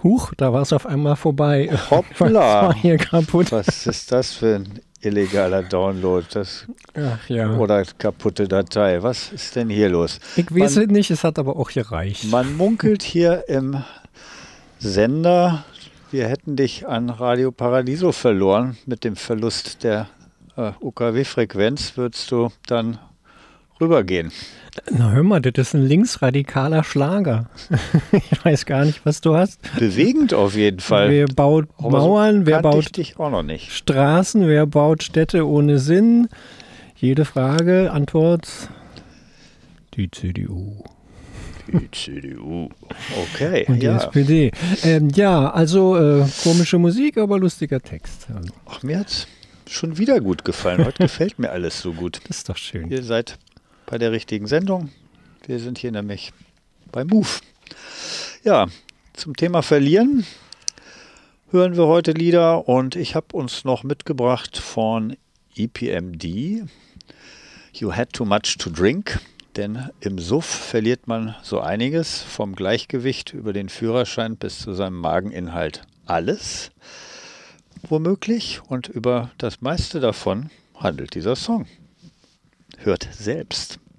Huch, da war es auf einmal vorbei. Hoppla. Was war hier kaputt? Was ist das für ein illegaler Download? Ach ja. Oder kaputte Datei. Was ist denn hier los? Ich weiß es nicht, es hat aber auch gereicht. Man munkelt hier im Sender, wir hätten dich an Radio Paradiso verloren. Mit dem Verlust der UKW-Frequenz würdest du dann rübergehen. Na hör mal, das ist ein linksradikaler Schlager. Ich weiß gar nicht, was du hast. Bewegend auf jeden Fall. Wer baut Aber Mauern, so wer kannte baut ich dich auch noch nicht. Straßen, wer baut Städte ohne Sinn? Jede Frage, Antwort, die CDU. Die CDU. Okay, Und die ja. SPD. Also komische Musik, aber lustiger Text. Ach, mir hat's schon wieder gut gefallen. Heute gefällt mir alles so gut. Das ist doch schön. Ihr seid bei der richtigen Sendung. Wir sind hier nämlich bei Move. Ja, zum Thema Verlieren hören wir heute Lieder und ich habe uns noch mitgebracht von EPMD. You had too much to drink. Denn im Suff verliert man so einiges, vom Gleichgewicht über den Führerschein bis zu seinem Mageninhalt. Alles womöglich, und über das meiste davon handelt dieser Song. Hört selbst.